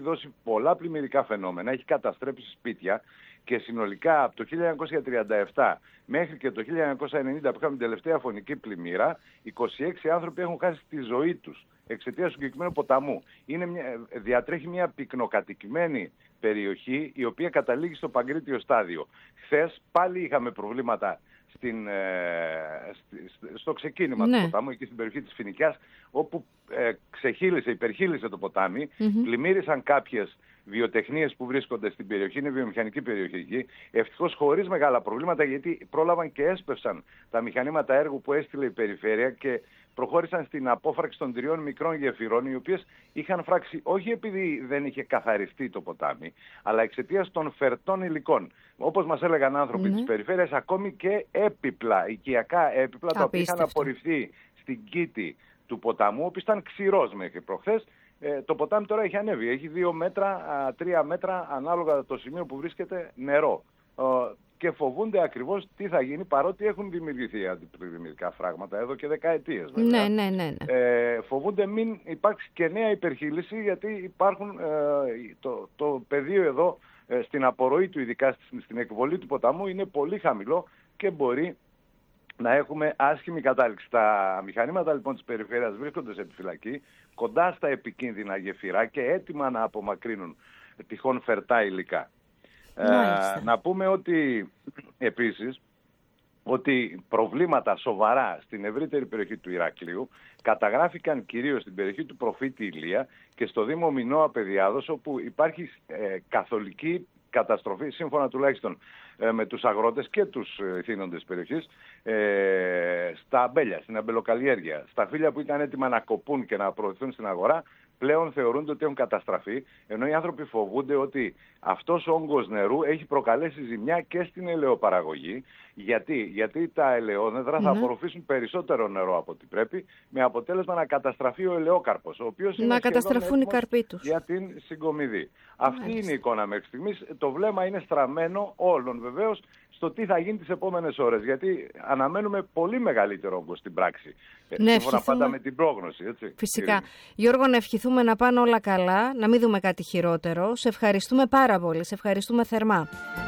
δώσει πολλά πλημμυρικά φαινόμενα, έχει καταστρέψει σπίτια και συνολικά από το 1937 μέχρι και το 1990 που είχαμε την τελευταία φωνική πλημμύρα, 26 άνθρωποι έχουν χάσει τη ζωή τους εξαιτίας του συγκεκριμένου ποταμού. Διατρέχει μια πυκνοκατοικημένη περιοχή η οποία καταλήγει στο παγκρίτιο στάδιο. Χθες πάλι είχαμε προβλήματα στο ξεκίνημα του ποταμού, εκεί στην περιοχή της Φοινικιάς, όπου υπερχείλησε το ποτάμι, πλημμύρισαν κάποιες βιοτεχνίες που βρίσκονται στην περιοχή, είναι βιομηχανική περιοχή εκεί, ευτυχώς χωρίς μεγάλα προβλήματα, γιατί πρόλαβαν και έσπευσαν τα μηχανήματα έργου που έστειλε η περιφέρεια και προχώρησαν στην απόφραξη των 3 μικρών γεφυρών, οι οποίες είχαν φράξει όχι επειδή δεν είχε καθαριστεί το ποτάμι, αλλά εξαιτίας των φερτών υλικών. Όπως μας έλεγαν άνθρωποι της περιφέρειας, ακόμη και έπιπλα, οικιακά έπιπλα, τα οποία είχαν απορριφθεί στην κήτη του ποταμού, ο οποίος ήταν ξηρός μέχρι προχθές. Το ποτάμι τώρα έχει ανέβει, έχει 2 μέτρα, 3 μέτρα ανάλογα το σημείο που βρίσκεται νερό. Και φοβούνται ακριβώς τι θα γίνει, παρότι έχουν δημιουργηθεί αντιπλημμυρικά φράγματα εδώ και δεκαετίες. Ναι. Φοβούνται μην υπάρξει και νέα υπερχείληση, γιατί υπάρχουν το πεδίο εδώ στην απορροή του, ειδικά στην εκβολή του ποταμού, είναι πολύ χαμηλό και μπορεί να έχουμε άσχημη κατάληξη. Τα μηχανήματα λοιπόν της περιφέρειας βρίσκονται σε επιφυλακή, κοντά στα επικίνδυνα γεφυρά και έτοιμα να απομακρύνουν τυχόν φερτά υλικά. Να πούμε ότι επίσης ότι προβλήματα σοβαρά στην ευρύτερη περιοχή του Ηρακλείου καταγράφηκαν κυρίως στην περιοχή του Προφήτη Ηλία και στο Δήμο Μινώα Παιδιάδος, όπου υπάρχει καθολική καταστροφή, σύμφωνα τουλάχιστον με τους αγρότες και τους ηθήνοντες της περιοχής, στα αμπέλια, στην αμπελοκαλλιέργεια. Στα φύλλα που ήταν έτοιμα να κοπούν και να προωθηθούν στην αγορά, πλέον θεωρούνται ότι έχουν καταστραφεί, ενώ οι άνθρωποι φοβούνται ότι αυτός ο όγκος νερού έχει προκαλέσει ζημιά και στην ελαιοπαραγωγή. Γιατί τα ελαιόδεντρα θα απορροφήσουν περισσότερο νερό από ό,τι πρέπει, με αποτέλεσμα να καταστραφεί ο ελαιόκαρπος, ο οποίος είναι καταστραφούν οι καρποί τους για την συγκομιδή. Αυτή είναι η εικόνα μέχρι στιγμής. Το βλέμμα είναι στραμμένο όλων βεβαίως στο τι θα γίνει τις επόμενες ώρες, γιατί αναμένουμε πολύ μεγαλύτερο όγκο στην πράξη. Σύμφωνα πάντα με την πρόγνωση. Έτσι, φυσικά. Γιώργο, να ευχηθούμε να πάνε όλα καλά, να μην δούμε κάτι χειρότερο. Σε ευχαριστούμε πάρα πολύ. Σε ευχαριστούμε θερμά.